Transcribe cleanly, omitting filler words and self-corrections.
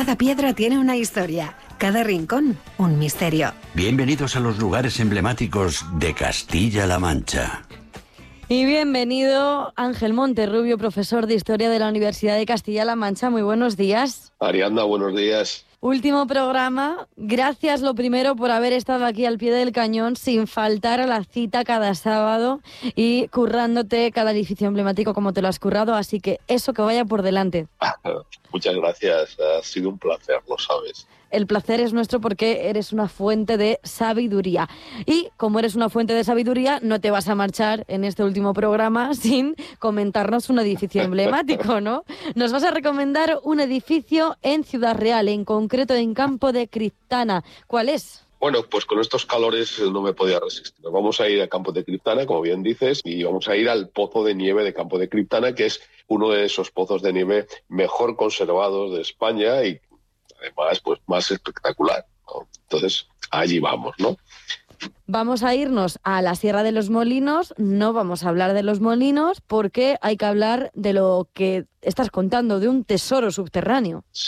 Cada piedra tiene una historia, cada rincón un misterio. Bienvenidos a los lugares emblemáticos de Castilla-La Mancha. Y bienvenido Ángel Monterrubio, profesor de Historia de la Universidad de Castilla-La Mancha. Muy buenos días. Ariadna, buenos días. Último programa. Gracias, lo primero, por haber estado aquí al pie del cañón sin faltar a la cita cada sábado y currándote cada edificio emblemático como te lo has currado. Así que eso, que vaya por delante. Muchas gracias. Ha sido un placer, lo sabes. El placer es nuestro porque eres una fuente de sabiduría. Y como eres una fuente de sabiduría, no te vas a marchar en este último programa sin comentarnos un edificio emblemático, ¿no? Nos vas a recomendar un edificio en Ciudad Real, en concreto en Campo de Criptana. ¿Cuál es? Bueno, pues con estos calores no me podía resistir. Vamos a ir a Campo de Criptana, como bien dices, y vamos a ir al Pozo de Nieve de Campo de Criptana, que es uno de esos pozos de nieve mejor conservados de España y además pues más espectacular, ¿no? Entonces allí vamos, ¿no? Vamos a irnos a la Sierra de los Molinos. No vamos a hablar de los molinos porque hay que hablar de lo que estás contando, de un tesoro subterráneo.